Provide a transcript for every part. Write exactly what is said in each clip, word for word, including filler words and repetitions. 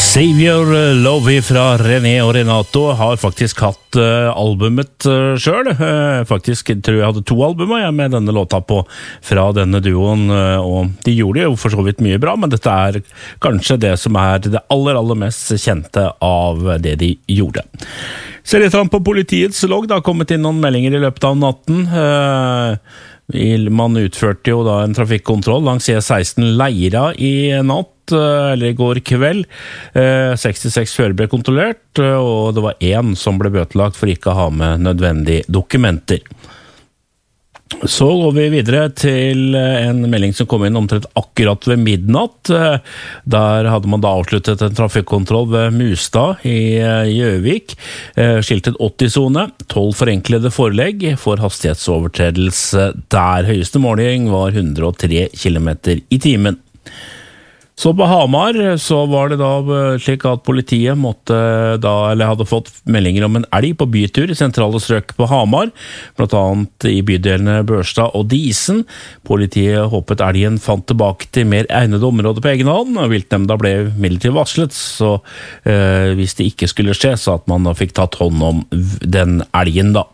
Savior Love fra René og Renato har faktisk hatt uh, albumet uh, selv. Uh, faktisk tror jeg hadde to albumer ja, med denne låta på fra denne duoen, uh, og de gjorde jo for så vidt mye bra, men dette er kanskje det som er det aller, aller mest kjente av det de gjorde. Ser litt an på politiets logg, det har kommet inn noen meldinger i løpet av natten. Uh, Man utførte jo da en trafikkontroll langs E seksten Leira i natt, eller i går kveld. sekstiseks fører ble kontrollert, og det var en som ble bøtelagt for ikke å ha med nødvendige dokumenter. Så går vi videre til en melding som kom inn omtrent akkurat ved midnatt. Der hadde man da avsluttet en trafikkontroll ved Mustad i Gjøvik. Skiltet åtti-sone, tolv forenklede forelegg for hastighetsovertredelse der høyeste måling var hundre og tre kilometer i timen. Så på Hamar så var det da slik at politiet måtte da, eller hadde fått meldinger om en elg på bytur i sentrale strøk på Hamar, blant annet i bydelene Børstad og Disen. Politiet håpet elgen fant tilbake til mer egnede områder på egen hånd, og viltnemnda ble midlertidig varslet, så eh, hvis det ikke skulle skje, så at man da fikk tatt hånd om den elgen da.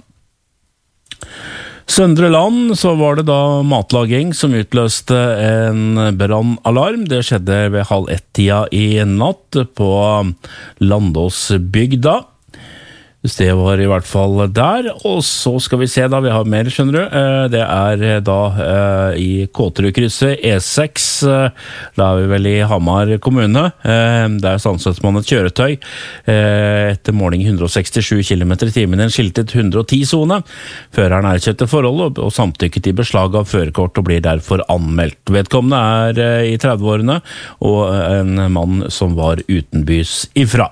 Søndre Land så var det da matlaging som utløste en brannalarm. Det skjedde ved halv ett-tida i natt på Landåsbygda. Det var i hvert fall der, og så skal vi se da, vi har mer, skjønner du. Det er da i Kåterud-krysset E seks, da er vi vel i Hamar kommune. Der stanset man et kjøretøy etter måling hundre og sekstisju kilometer i timen, en skiltet hundre og ti-sone. Føreren erkjente forholdet og samtykket i beslag av førerkort og blir derfor anmeldt. Vedkommende er i tredve-årene og en mann som var utenbys ifra.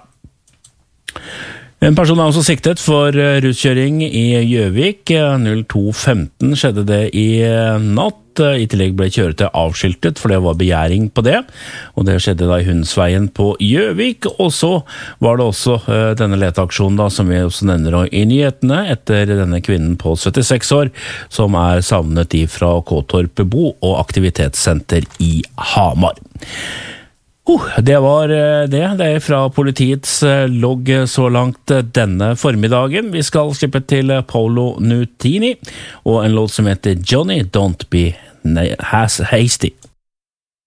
En person er også siktet for ruskjøring i Gjøvik. null to femten skjedde det i natt. I tillegg ble kjøretøy avskiltet, for det var begjæring på det. Og det skjedde da i Hundsveien på Gjøvik. Og så var det også uh, denne leteaksjonen da, som vi også nevner i nyhetene, etter denne kvinnen på syttiseks år, som er savnet i fra Kåtorp bo og aktivitetssenter i Hamar. Uh, det var det, det er fra politiets logg så langt denne formiddagen. Vi skal slippe til Paolo Nutini og en låt som heter Johnny Don't Be Hasty.